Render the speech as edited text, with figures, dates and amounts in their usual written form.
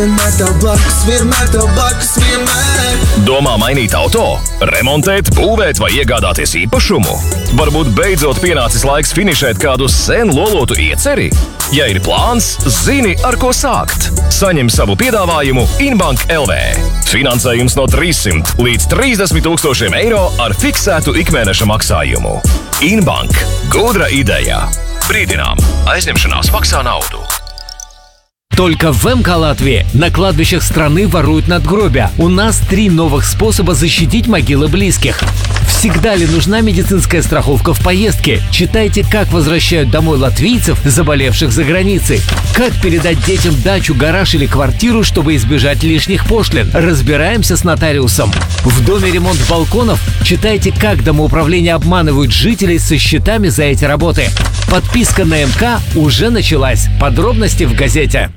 vienmēr blakus, vienmēr. Domā mainīt auto, remontēt, būvēt vai iegādāties īpašumu? Varbūt beidzot pienācis laiks finišēt kādu sen lolotu ieceri? Ja ir plāns, zini, ar ko sākt. Saņem savu piedāvājumu Inbank LV. Finansējums no 300 līdz 30 000 eiro ar fiksētu ikmēneša maksājumu. Inbank. Gudra ideja. Brīdinām, aizņemšanās maksā nauду. Только в МК Латвии на кладбищах страны воруют надгробия. У нас 3 новых способа защитить могилы близких. Всегда ли нужна медицинская страховка в поездке? Читайте, как возвращают домой латвийцев, заболевших за границей. Как передать детям дачу, гараж или квартиру, чтобы избежать лишних пошлин? Разбираемся с нотариусом. В доме ремонт балконов? Читайте, как домоуправление обманывают жителей со счетами за эти работы. Подписка на МК уже началась. Подробности в газете.